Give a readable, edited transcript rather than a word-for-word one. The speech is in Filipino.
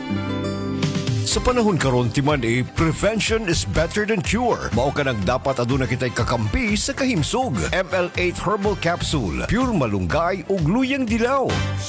Sa panahon karon timan prevention is better than cure. Mao ka nang dapat aduna kitay kakampi sa kahimsog. ML8 Herbal Capsule, pure malunggay ug luyang dilaw.